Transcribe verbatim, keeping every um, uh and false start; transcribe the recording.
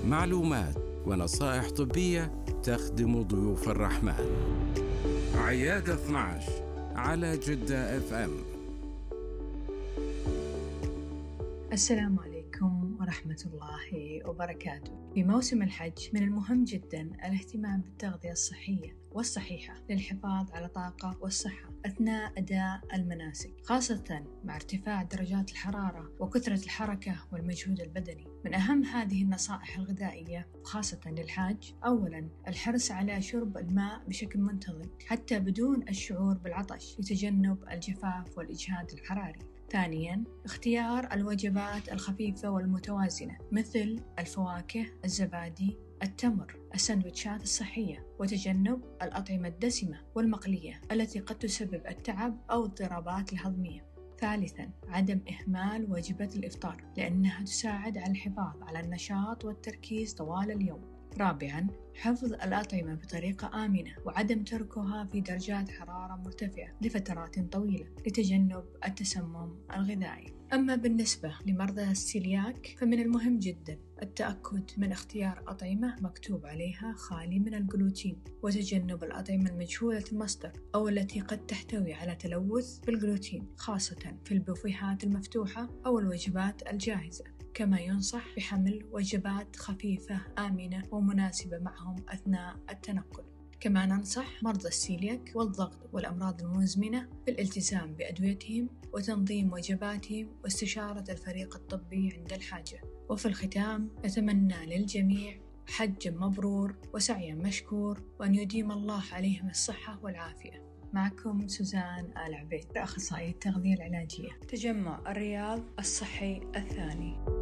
معلومات ونصائح طبية تخدم ضيوف الرحمن. عيادة اثنا عشر على جدة اف ام. السلام عليكم ورحمة الله وبركاته. في موسم الحج من المهم جدا الاهتمام بالتغذية الصحية والصحيحة للحفاظ على الطاقة والصحة أثناء أداء المناسك، خاصة مع ارتفاع درجات الحرارة وكثرة الحركة والمجهود البدني. من أهم هذه النصائح الغذائية خاصة للحاج: أولا، الحرص على شرب الماء بشكل منتظم حتى بدون الشعور بالعطش لتجنب الجفاف والإجهاد الحراري. ثانياً، اختيار الوجبات الخفيفة والمتوازنة مثل الفواكه، الزبادي، التمر، السندويتشات الصحية، وتجنب الأطعمة الدسمة والمقلية التي قد تسبب التعب أو اضطرابات الهضمية. ثالثاً، عدم إهمال وجبة الإفطار لأنها تساعد على الحفاظ على النشاط والتركيز طوال اليوم. رابعاً، حفظ الأطعمة بطريقة آمنة وعدم تركها في درجات حرارة مرتفعة لفترات طويلة لتجنب التسمم الغذائي. أما بالنسبة لمرضى السيلياك فمن المهم جدا التأكد من اختيار أطعمة مكتوب عليها خالي من الجلوتين، وتجنب الأطعمة المجهولة المصدر أو التي قد تحتوي على تلوث بالجلوتين، خاصة في البوفيهات المفتوحة أو الوجبات الجاهزة. كما ينصح بحمل وجبات خفيفة آمنة ومناسبة معهم أثناء التنقل. كما ننصح مرضى السيلياك والضغط والأمراض المزمنة بالالتزام بأدويتهم وتنظيم وجباتهم واستشارة الفريق الطبي عند الحاجة. وفي الختام نتمنى للجميع حج مبرور وسعي مشكور، وأن يديم الله عليهم الصحة والعافية. معكم سوزان آل عبيد، أخصائية التغذية العلاجية، تجمع الرياض الصحي الثاني.